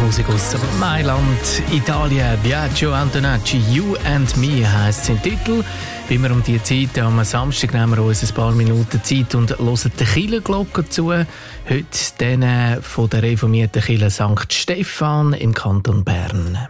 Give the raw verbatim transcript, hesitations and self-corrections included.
Musik aus Mailand, Italien. Biagio Antonacci, You and Me heisst sein Titel. Wie wir um diese Zeit am Samstag nehmen wir uns ein paar Minuten Zeit und hören die Kirchenglocke zu. Heute denen von der reformierten Kirche Sankt Stephan im Kanton Bern.